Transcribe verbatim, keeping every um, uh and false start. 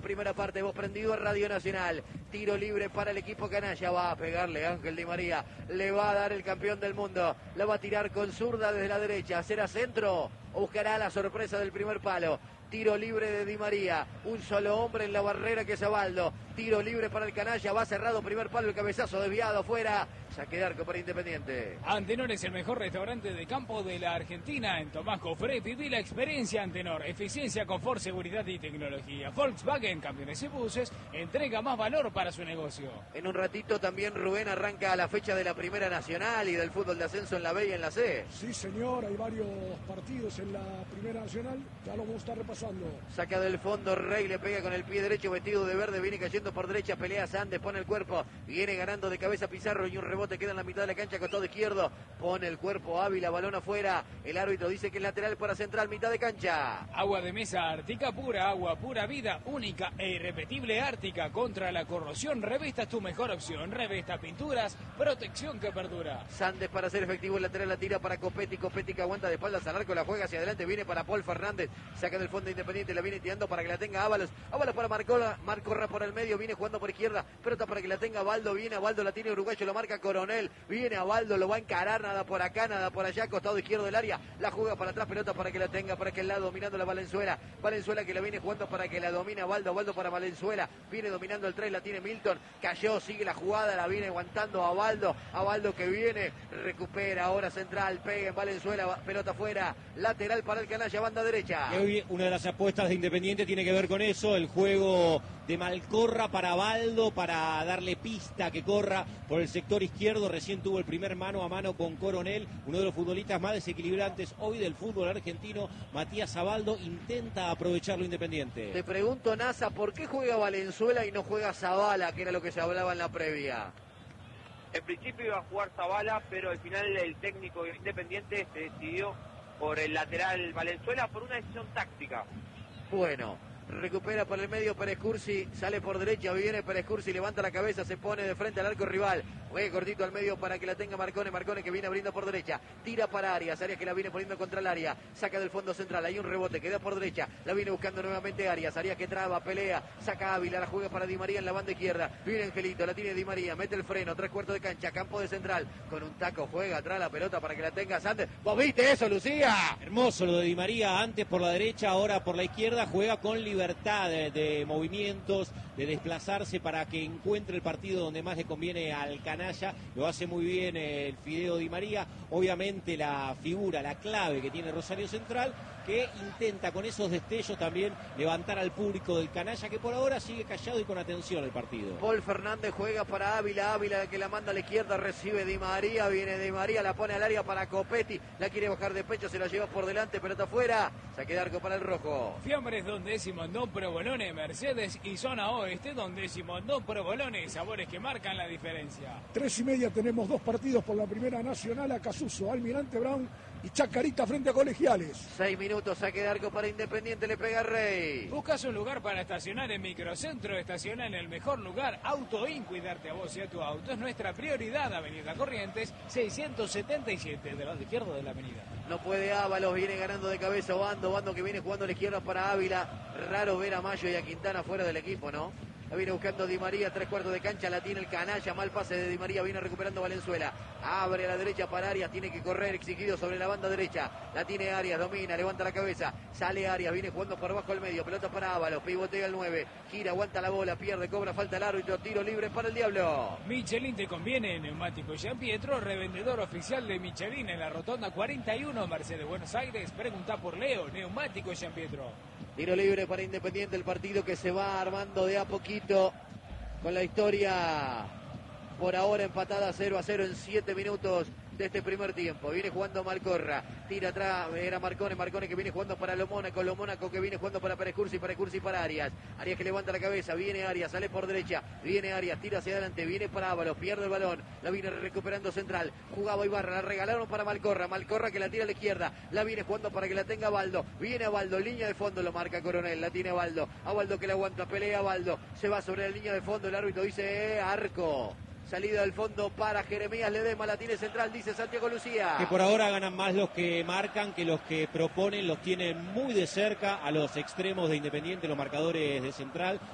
primera parte. Hemos prendido a Radio Nacional. Tiro libre para el equipo canalla. Va a pegarle Ángel Di María. Le va a dar el campeón del mundo. La va a tirar con zurda desde la derecha. ¿Será centro o buscará la sorpresa del primer palo? Tiro libre de Di María, un solo hombre en la barrera que es Abaldo. Tiro libre para el canalla, va cerrado, primer palo, el cabezazo desviado afuera. Saque de arco para Independiente. Antenor es el mejor restaurante de campo de la Argentina. En Tomás Cofré viví la experiencia Antenor. Eficiencia, confort, seguridad y tecnología. Volkswagen, camiones y buses, entrega más valor para su negocio. En un ratito también Rubén arranca la fecha de la Primera Nacional y del fútbol de ascenso en la B y en la C. Sí, señor, hay varios partidos en la Primera Nacional. Ya lo vamos a estar repasando. Saca del fondo Rey, le pega con el pie derecho vestido de verde, viene cayendo por derecha, pelea Sandes, pone el cuerpo, viene ganando de cabeza Pizarro y un rebote queda en la mitad de la cancha, costado izquierdo, pone el cuerpo Ávila, balón afuera, el árbitro dice que es lateral para central, mitad de cancha. Agua de mesa Ártica pura, agua pura vida, única e irrepetible Ártica, contra la corrosión, Revesta es tu mejor opción, Revesta pinturas, protección que perdura. Sandes para hacer efectivo el lateral, la tira para Copetti, Copetti que aguanta de espaldas al arco, la juega hacia adelante, viene para Paul Fernández, saca del fondo Independiente, la viene tirando para que la tenga Ábalos, Ábalos para Marcola, Marcorra por el medio, viene jugando por izquierda, pelota para que la tenga Baldo, viene Abaldo, la tiene Uruguayo, lo marca Coronel, viene Abaldo, lo va a encarar, nada por acá, nada por allá, costado izquierdo del área, la juega para atrás, pelota para que la tenga, para que el lado dominando la Valenzuela, Valenzuela que la viene jugando para que la domine Abaldo, Abaldo para Valenzuela, viene dominando el tres, la tiene Milton, cayó, sigue la jugada, la viene aguantando Abaldo, Abaldo que viene, recupera ahora central, pega en Valenzuela, pelota afuera, lateral para el canalla, banda derecha. Y hoy una de las apuestas de Independiente tiene que ver con eso, el juego de Malcorra para Abaldo, para darle pista que corra por el sector izquierdo, recién tuvo el primer mano a mano con Coronel, uno de los futbolistas más desequilibrantes hoy del fútbol argentino, Matías Abaldo, intenta aprovecharlo Independiente. Te pregunto, Nasa, ¿por qué juega Valenzuela y no juega Zabala, que era lo que se hablaba en la previa? En principio iba a jugar Zabala, pero al final el técnico Independiente se decidió por el lateral Valenzuela por una decisión táctica. Bueno, recupera por el medio Pérez Cursi, sale por derecha, viene Pérez Cursi, levanta la cabeza, se pone de frente al arco rival, juega cortito al medio para que la tenga Marcone, Marcone que viene abriendo por derecha, tira para Arias, Arias que la viene poniendo contra el área, saca del fondo central, hay un rebote, queda por derecha, la viene buscando nuevamente Arias, Arias que traba, pelea, saca Ávila, la juega para Di María en la banda izquierda, viene Angelito, la tiene Di María, mete el freno, tres cuartos de cancha, campo de central, con un taco juega atrás la pelota para que la tenga Sandes. ¿Vos viste eso, Lucía? Hermoso lo de Di María, antes por la derecha, ahora por la izquierda, juega con libertad de, de movimientos, de desplazarse para que encuentre el partido donde más le conviene al canalla, lo hace muy bien el Fideo Di María, obviamente la figura, la clave que tiene Rosario Central, que intenta con esos destellos también levantar al público del canalla, que por ahora sigue callado y con atención el partido. Paul Fernández juega para Ávila, Ávila que la manda a la izquierda, recibe Di María, viene Di María, la pone al área para Copetti, la quiere bajar de pecho, se la lleva por delante, pelota afuera, saque de arco para el rojo. Fiambres Don Décimo, Don Provolone, Mercedes y Zona Oeste, Don Décimo, Don Provolone, sabores que marcan la diferencia. Tres y media tenemos dos partidos por la Primera Nacional, Acasuso, Almirante Brown y Chacarita frente a Colegiales. Seis minutos, saque de arco para Independiente, le pega Rey. ¿Buscas un lugar para estacionar en Microcentro? Estaciona en el mejor lugar, Autoin, cuidarte a vos y a tu auto es nuestra prioridad, Avenida Corrientes, seiscientos setenta y siete, del lado izquierdo de la avenida. No puede Ábalos, viene ganando de cabeza Bando, Bando que viene jugando a la izquierda para Ávila, raro ver a Mayo y a Quintana fuera del equipo, ¿no? La viene buscando Di María, tres cuartos de cancha, la tiene el canalla, mal pase de Di María, viene recuperando Valenzuela, abre a la derecha para Arias, tiene que correr exigido sobre la banda derecha, la tiene Arias, domina, levanta la cabeza, sale Arias, viene jugando por abajo al medio, pelota para Ábalos, pivotea el nueve, gira, aguanta la bola, pierde, cobra falta el árbitro, tiro libre para el Diablo. Michelin te conviene, Neumático Jean Pietro, revendedor oficial de Michelin en la rotonda cuarenta y uno, Mercedes Buenos Aires, pregunta por Leo, Neumático Jean Pietro. Tiro libre para Independiente, el partido que se va armando de a poquito con la historia por ahora empatada cero a cero en siete minutos de este primer tiempo. Viene jugando Malcorra, tira atrás, era Marcone, Marcone que viene jugando para Lo Mónaco, Lo Mónaco que viene jugando para Pérez Cursi, Pérez Cursi para Arias, Arias que levanta la cabeza, viene Arias, sale por derecha, viene Arias, tira hacia adelante, viene para Ábalos, pierde el balón, la viene recuperando central, jugaba Ibarra, la regalaron para Malcorra, Malcorra que la tira a la izquierda, la viene jugando para que la tenga Baldo, viene a Baldo, línea de fondo, lo marca Coronel, la tiene Baldo, a Baldo que la aguanta, pelea Baldo, se va sobre la línea de fondo, el árbitro dice eh, arco. Salida del fondo para Jeremías Ledesma, la tiene central, dice Santiago Lucía. Que por ahora ganan más los que marcan que los que proponen, los tienen muy de cerca a los extremos de Independiente, los marcadores de central.